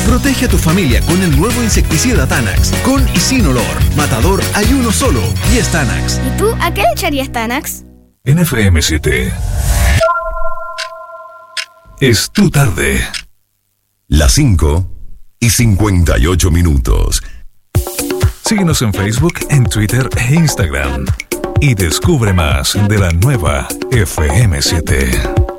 Protege a tu familia con el nuevo insecticida Tanax. Con y sin olor. Matador hay uno solo y es Tanax. ¿Y tú a qué le echarías Tanax? En FM7 es tu tarde. Las 5:58. Síguenos en Facebook, en Twitter e Instagram. Y descubre más de la nueva FM7.